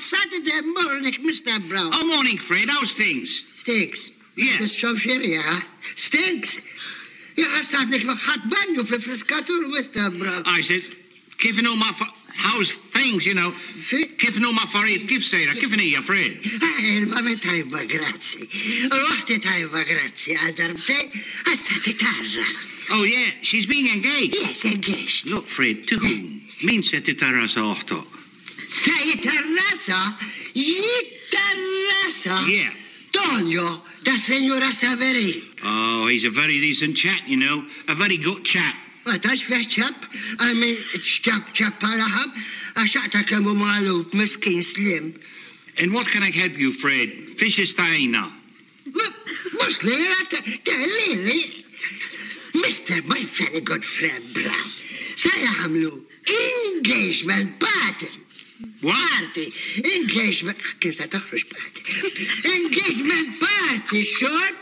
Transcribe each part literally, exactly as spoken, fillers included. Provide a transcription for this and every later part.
Saturday morning, Mister Brown. Oh, morning, Fred. How's things? Stinks. Yeah. تشرب شريعة. Stinks. يا حساتك بخات بانيو في فرسكاتور, Mister Brown. I said, كيف نو ما ف... How's things, you know? كيف نو ما فريد كيف سيرة كيف نية فريد؟ هاي المامة تايبا جراتسي. روحتي تايبا جراتسي. أدربتي أستي تارس. Oh, yeah. She's being engaged. Yes, engaged. Look, Fred, to whom? Min sätter terrassa ohto. Säger terrassa? Terrassa? Yeah. Tonio, da signora Saveri. Oh, he's a very decent chap, you know. A very good chap. ما تاش فيه شاب أمي شاب شاب لهم أشعتك كم مالوب مسكين سليم. And what can I help you, Fred? Fish is taina. مش ليلة تهليلي. Mister my very good friend Brown. سيعملوا engagement party. What? Party. Engagement. كيف ستخرج party? Engagement party short.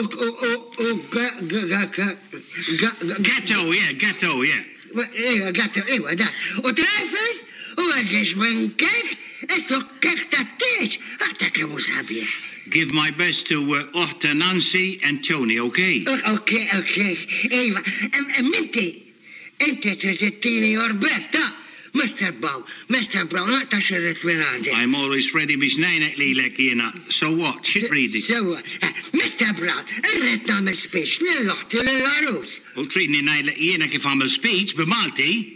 Ghetto, yeah, ghetto, yeah. ايوه جاتو ايوه ده وترافز وجيش من كيك اسو كيك تاتيش اعطاك مصابيح. Give my best to uh, Ohta, Nancy and Tony, okay? اوكي اوكي ايوه ام انتي انت تريدتيني your best ها Mister Brown, Mister Brown, لا تشرت من عندي. I'm always ready بجنينك لي لك هنا. So what? Shit reading. So, Mister Brown, ريت نعمل سبيش للأخت للعروس. وتريدني نايلك هنا كيف أعمل سبيتش بمالتي؟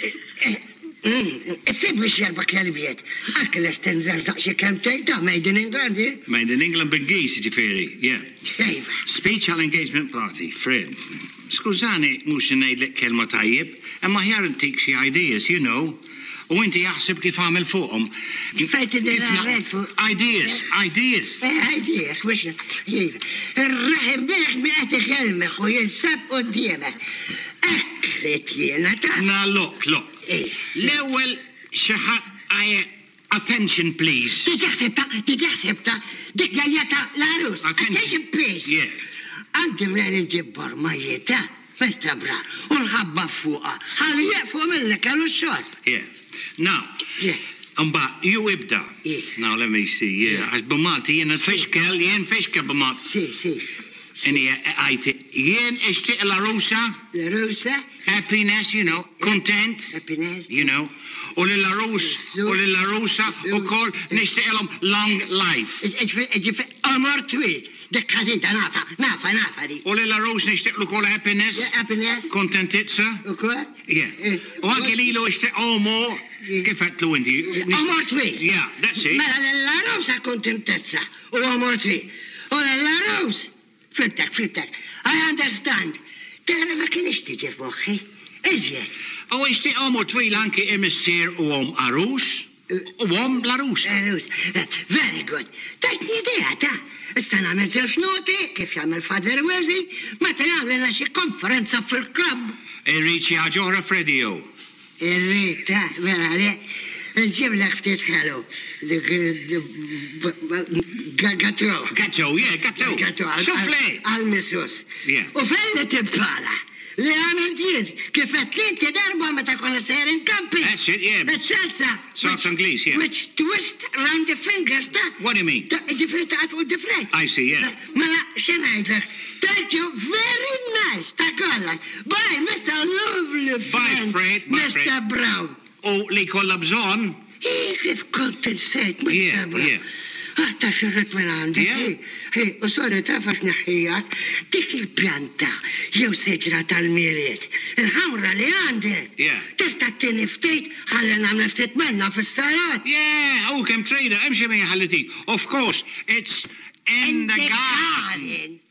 سيب لي شربك للبيت. أكل استنزرزق شي كم تيتا made in England. Made in England بالقيس جفيري, yeah. أيوة. Speech على engagement party, Fred. سكوزاني مش نايلك كلمة طيب. أما هي عندك شي ideas, you know. وانت يحسب كيف أعمل فوقهم. كيف تدري فوق؟ Ideas, ideas. ideas, وش؟ الرحم بيك مئة كلمة وينسب قدامك. أكلت ينتا. Now look, look. إيه. الأول شحات I attention please. تيجي حسبتها تيجي حسبتها ديك جايتها العروس. attention please. Yeah. أنت من نجيب برميتها. Mister Brown, ونخبى فوقها. هل يقفوا منك قالوا الشرب. Yeah. Now. Yeah. أمبا يو ابدأ. Yeah. Now let me see. Yeah. As بمالتي ين فشكل ين فشكل بمالت. سي سي. إني أيت ين اشتاق لروسا. لروسا. Happiness, you know. Content. Happiness. You know. وللروس وللروسا وكل نشتاق لهم long life. اجف أمر طويل. دك حديدة نافع نافع نافع دي. وللروس نشتاق له كل happiness. happiness. Contentitsa. Okay. Yeah. وانك ليلو اشتاق أمو. كيف هتلو انتي؟ أمر طويل. Yeah, that's it. ما للروسا contentitsa وأمر طويل. وللروس فهمتك فهمتك. I understand. ترى ما كنش تيجي في مخي. ازيد. أو اشتاق أمو طويل عنك إمسير وام أروس. وام لاروس. أروس. Very good. تاتني ديها تا. استنى من شنوتي كيف يعمل فادر ويلدي متى يعمل لنا شي كونفرنسة في الكلب. ريتشي عجورة فريديو. الريت ها وين عليه نجيب لك فتيت حلو. جاتو. جاتو يا جاتو. جاتو. سوفلي. المسوس. Yeah. وفلة تبالة. اللي عملتين كيف تلين تدربوا متى كنا سيرين كامبينج. That's it, yeah. السلسة. Salsa English, yeah. Which twist around the fingers تا. What do you mean? different out with different. I see, yeah. ما شنو لك. Thank you very nice. تقول Bye, Mister Lovely Bye, Fred. Bye, Mister Fred. Brown. Oh, li kolla bżon. إيه كيف كنت نسيت Mister Yeah, Brown. yeah. أنت شرت من عندك. Yeah. هي وصورة تفش نحيات ديك البيانتا يو سجرة الميريت الحمرة اللي عندك. Yeah. تستطيني فتيت خلينا نعمل فتيت منا في الصالات. Yeah, oh, كم تريدر امشي معي حلتي. Of course, it's in, In the, the garden. garden.